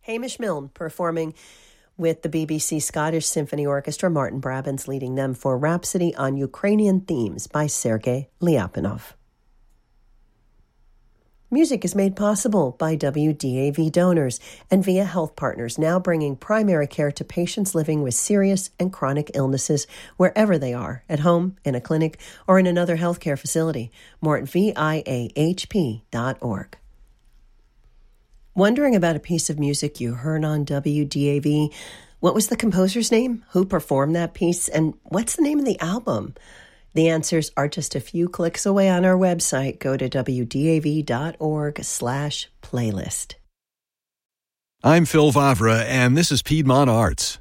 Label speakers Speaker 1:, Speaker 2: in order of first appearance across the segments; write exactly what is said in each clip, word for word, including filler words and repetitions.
Speaker 1: Hamish Milne performing with the B B C Scottish Symphony Orchestra. Martin Brabant's leading them for Rhapsody on Ukrainian Themes by Sergei Lyapunov. Music is made possible by W D A V donors and via health partners, now bringing primary care to patients living with serious and chronic illnesses wherever they are, at home, in a clinic, or in another healthcare facility. More at V I A H P dot org. Wondering about a piece of music you heard on W D A V? What was the composer's name? Who performed that piece? And what's the name of the album? The answers are just a few clicks away on our website. Go to W D A V dot org slash playlist.
Speaker 2: I'm Phil Vavra, and this is Piedmont Arts.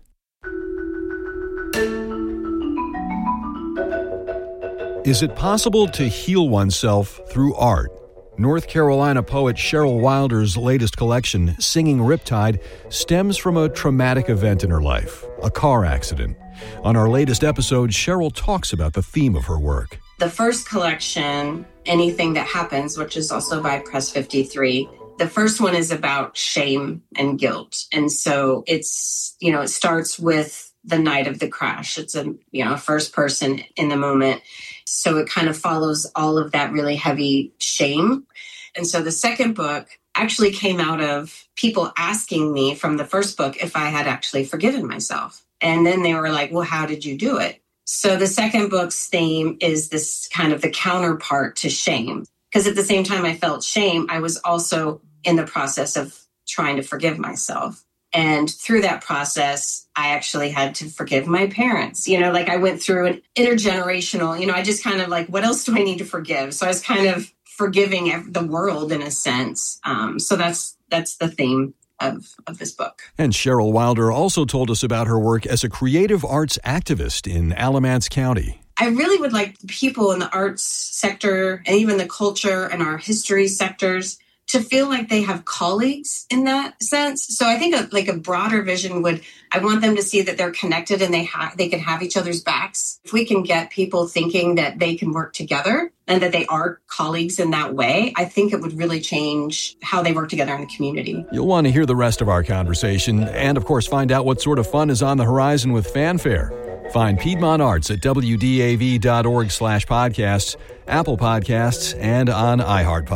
Speaker 2: Is it possible to heal oneself through art? North Carolina poet Cheryl Wilder's latest collection, Singing Riptide, stems from a traumatic event in her life, a car accident. On our latest episode, Cheryl talks about the theme of her work.
Speaker 3: The first collection, Anything That Happens, which is also by Press fifty-three, the first one is about shame and guilt. And so it's, you know, it starts with the night of the crash. It's a, you know, first person in the moment. So it kind of follows all of that really heavy shame. And so the second book actually came out of people asking me from the first book if I had actually forgiven myself. And then they were like, well, how did you do it? So the second book's theme is this kind of the counterpart to shame. Because at the same time I felt shame, I was also in the process of trying to forgive myself. And through that process, I actually had to forgive my parents. You know, like I went through an intergenerational, you know, I just kind of like, what else do I need to forgive? So I was kind of forgiving the world in a sense. Um, so that's that's the theme of, of this book.
Speaker 2: And Cheryl Wilder also told us about her work as a creative arts activist in Alamance County.
Speaker 3: I really would like people in the arts sector and even the culture and our history sectors to feel like they have colleagues in that sense. So I think a, like a broader vision would, I want them to see that they're connected and they ha- they can have each other's backs. If we can get people thinking that they can work together and that they are colleagues in that way, I think it would really change how they work together in the community.
Speaker 2: You'll want to hear the rest of our conversation and, of course, find out what sort of fun is on the horizon with Fanfare. Find Piedmont Arts at W D A V dot org slash podcasts, Apple Podcasts, and on iHeart Podcasts.